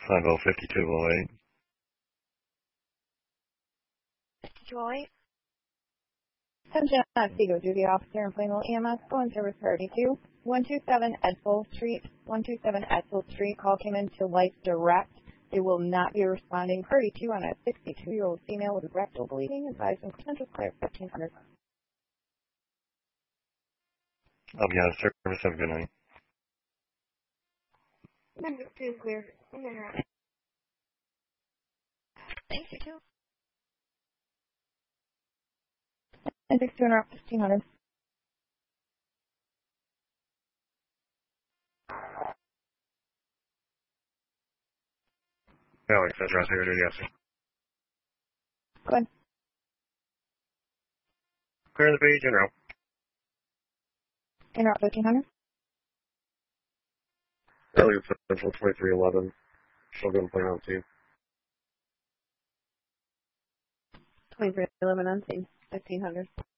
Sunville 5208. 5208. Attention, Seago duty officer in Plainville EMS, going service priority 2, 127 Edsel Street. 127 Edsel Street. Call came into Life Direct. They will not be responding. Priority 2 on a 62-year-old female with rectal bleeding. Advising potential clear 1500. I'll be out of service. Have a good night. Number 2 clear. Thanks, you too. And 6 to interrupt 1500. Alex, that's right here, yes. Go ahead. Clear the page, interrupt. Interrupt 1500. Earlier Central 2311. Still going to play out too. 2311 on scene. 1500.